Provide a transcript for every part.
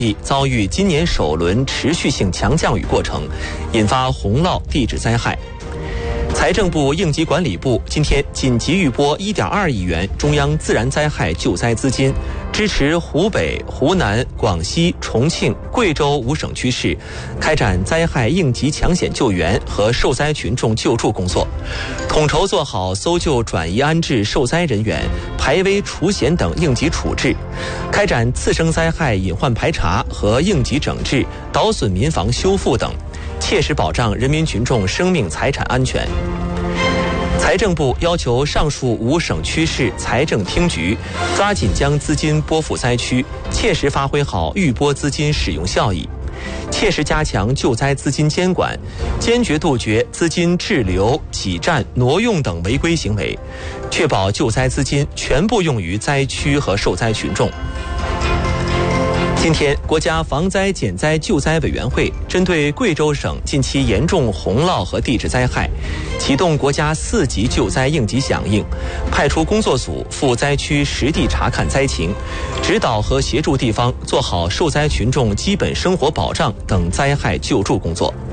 遭遇今年首轮持续性强降雨过程，引发洪涝地质灾害。财政部应急管理部今天紧急预拨1.2亿元中央自然灾害救灾资金，支持湖北、湖南、广西、重庆、贵州5省区市开展灾害应急抢险救援和受灾群众救助工作，统筹做好搜救、转移安置受灾人员、排危除险等应急处置，开展次生灾害隐患排查和应急整治、倒损民房修复等，切实保障人民群众生命财产安全。财政部要求上述5省区市财政厅局抓紧将资金拨付灾区，切实发挥好预拨资金使用效益，切实加强救灾资金监管，坚决杜绝资金滞留、挤占、挪用等违规行为，确保救灾资金全部用于灾区和受灾群众。今天，国家防灾减灾救灾委员会针对贵州省近期严重洪涝和地质灾害，启动国家4级救灾应急响应，派出工作组赴灾区实地查看灾情，指导和协助地方做好受灾群众基本生活保障等灾害救助工作。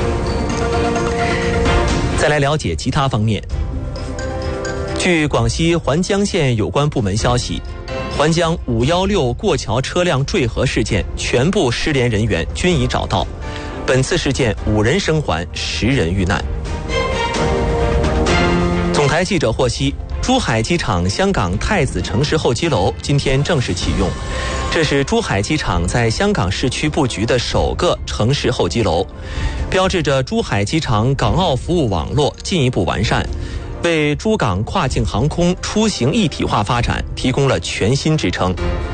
再来了解其他方面。据广西环江县有关部门消息，环江516过桥车辆坠河事件全部失联人员均已找到，本次事件5人生还，10人遇难。总台记者获悉，珠海机场香港太子城市候机楼今天正式启用，这是珠海机场在香港市区布局的首个城市候机楼，标志着珠海机场港澳服务网络进一步完善，为珠港跨境航空出行一体化发展提供了全新支撑。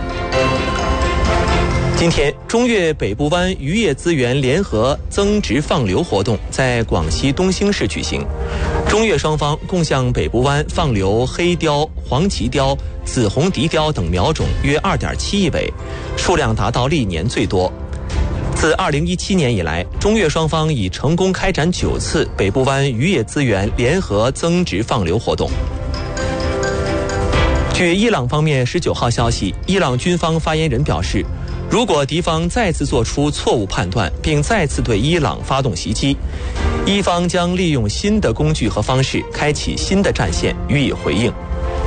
今天，中越北部湾渔业资源联合增值放流活动在广西东兴市举行，中越双方共向北部湾放流黑鲷、黄鳍鲷、紫红笛鲷等苗种约2.7亿尾，数量达到历年最多。自2017年以来，中越双方已成功开展9次北部湾渔业资源联合增值放流活动。据伊朗方面19号消息，伊朗军方发言人表示，如果敌方再次做出错误判断，并再次对伊朗发动袭击，伊方将利用新的工具和方式，开启新的战线予以回应。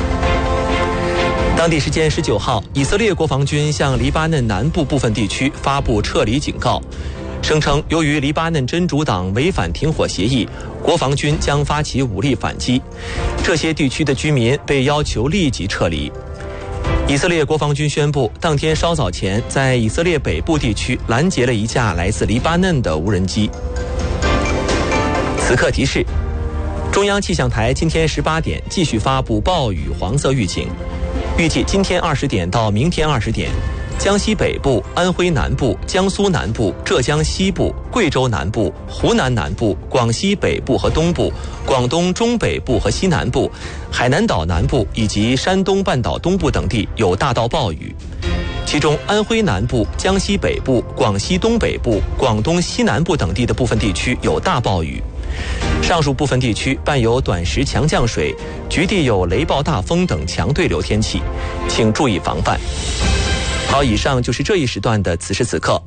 当地时间19号，以色列国防军向黎巴嫩南部部分地区发布撤离警告，声称由于黎巴嫩真主党违反停火协议，国防军将发起武力反击，这些地区的居民被要求立即撤离。以色列国防军宣布，当天稍早前在以色列北部地区拦截了一架来自黎巴嫩的无人机。此刻提示，中央气象台今天18点继续发布暴雨黄色预警，预计今天20点到明天20点，江西北部、安徽南部、江苏南部、浙江西部、贵州南部、湖南南部、广西北部和东部、广东中北部和西南部、海南岛南部以及山东半岛东部等地有大到暴雨，其中安徽南部、江西北部、广西东北部、广东西南部等地的部分地区有大暴雨。上述部分地区伴有短时强降水，局地有雷暴大风等强对流天气，请注意防范。好，以上就是这一时段的此时此刻。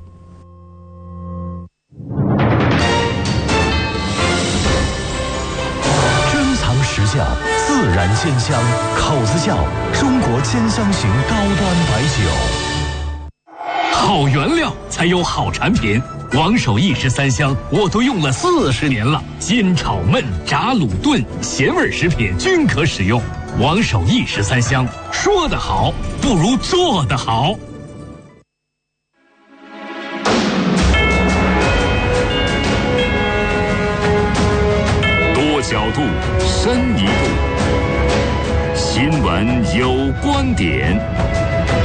珍藏实教，自然鲜香，口子窖中国兼香型高端白酒。 好原料才有好产品。王守义13香我都用了40年了，煎炒焖炸卤炖咸味食品均可使用。王守义13香，说得好不如做得好。多角度，深一度，新闻有观点。